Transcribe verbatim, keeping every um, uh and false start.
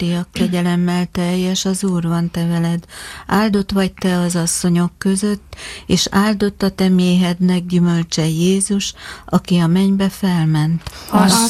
Máriák, kegyelemmel teljes, az Úr van te veled. Áldott vagy te az asszonyok között, és áldott a te méhednek gyümölcse Jézus, aki a mennybe felment. Az